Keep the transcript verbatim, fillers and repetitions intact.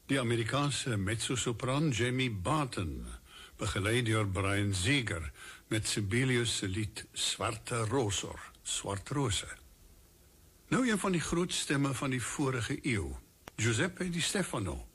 Die Amerikaanse mezzo-sopran Jamie Barton, begeleid deur Brian Ziegler, met Sibelius se lied Swarte Rosor, Swart Rose. Nou een van die groot stemme van die vorige eeu, Giuseppe Di Stefano,